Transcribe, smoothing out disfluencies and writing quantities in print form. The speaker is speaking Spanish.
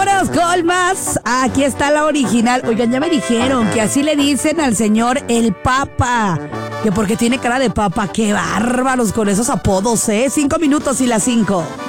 Vámonos con más. Aquí está la original. Oigan, ya me dijeron que así le dicen al señor el Papa. Que porque tiene cara de papa. Qué bárbaros con esos apodos, 5 minutos y las 5.